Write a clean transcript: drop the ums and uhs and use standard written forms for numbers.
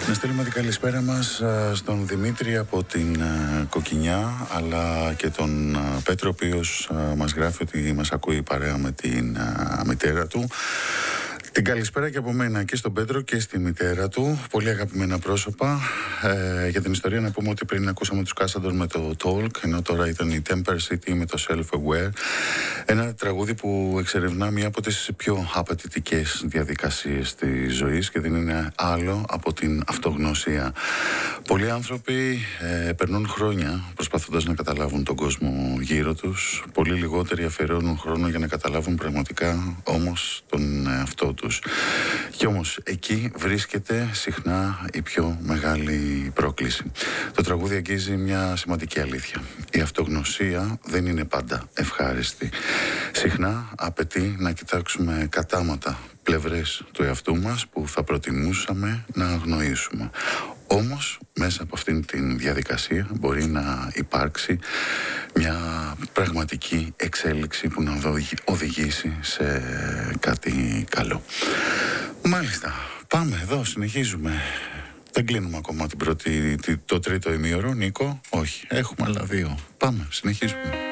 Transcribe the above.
Να στείλουμε την καλησπέρα μας στον Δημήτρη από την Κοκκινιά, αλλά και τον Πέτρο, ο οποίος μας γράφει ότι μας ακούει παρέα με την μητέρα του. Την καλησπέρα και από μένα και στον Πέτρο και στη μητέρα του, πολύ αγαπημένα πρόσωπα. Για την ιστορία να πούμε ότι πριν ακούσαμε τους Κάσαντορ με το Talk, ενώ τώρα ήταν η Temper City με το Self-Aware. Ένα τραγούδι που εξερευνά μία από τις πιο απαιτητικές διαδικασίες της ζωής και δεν είναι άλλο από την αυτογνωσία. Πολλοί άνθρωποι περνούν χρόνια προσπαθώντας να καταλάβουν τον κόσμο γύρω τους. Πολύ λιγότεροι αφιερώνουν χρόνο για να καταλάβουν πραγματικά όμως τον εαυτό τους. Και όμως εκεί βρίσκεται συχνά η πιο μεγάλη πρόκληση. Το τραγούδι αγγίζει μια σημαντική αλήθεια. Η αυτογνωσία δεν είναι πάντα ευχάριστη. Συχνά απαιτεί να κοιτάξουμε κατάματα πλευρές του εαυτού μας που θα προτιμούσαμε να αγνοήσουμε. Όμως μέσα από αυτήν την διαδικασία μπορεί να υπάρξει μια πραγματική εξέλιξη που να οδηγήσει σε κάτι καλό. Μάλιστα, πάμε εδώ, συνεχίζουμε. Δεν κλείνουμε ακόμα το τρίτο ημίωρο, Νίκο. Όχι, έχουμε άλλα δύο. Πάμε, συνεχίζουμε.